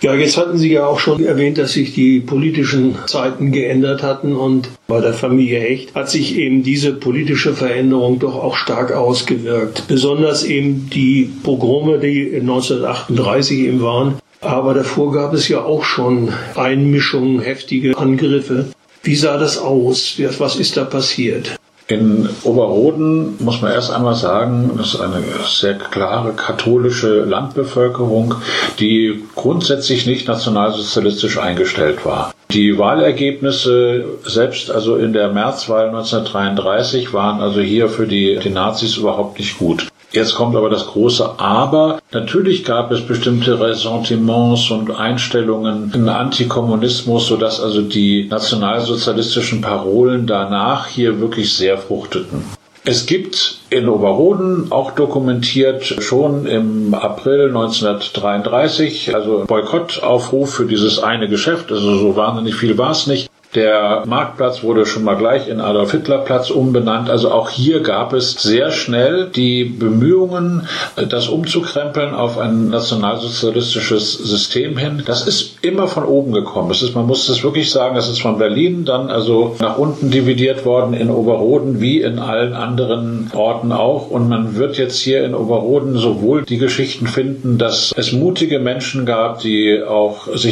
Ja, jetzt hatten Sie ja auch schon erwähnt, dass sich die politischen Zeiten geändert hatten und bei der Familie Hecht hat sich eben diese politische Veränderung doch auch stark ausgewirkt. Besonders eben die Pogrome, die 1938 eben waren. Aber davor gab es ja auch schon Einmischungen, heftige Angriffe. Wie sah das aus? Was ist da passiert? In Oberroden muss man erst einmal sagen, das ist eine sehr klare katholische Landbevölkerung, die grundsätzlich nicht nationalsozialistisch eingestellt war. Die Wahlergebnisse, selbst also in der Märzwahl 1933, waren also hier für die Nazis überhaupt nicht gut. Jetzt kommt aber das große Aber. Natürlich gab es bestimmte Ressentiments und Einstellungen in Antikommunismus, sodass also die nationalsozialistischen Parolen danach hier wirklich sehr fruchteten. Es gibt in Oberroden auch dokumentiert schon im April 1933, also Boykottaufruf für dieses eine Geschäft, also so wahnsinnig viel war es nicht. Der Marktplatz wurde schon mal gleich in Adolf-Hitler-Platz umbenannt. Also auch hier gab es sehr schnell die Bemühungen, das umzukrempeln auf ein nationalsozialistisches System hin. Das ist immer von oben gekommen. Man muss das wirklich sagen, das ist von Berlin dann also nach unten dividiert worden in Oberroden wie in allen anderen Orten auch. Und man wird jetzt hier in Oberroden sowohl die Geschichten finden, dass es mutige Menschen gab, die auch sich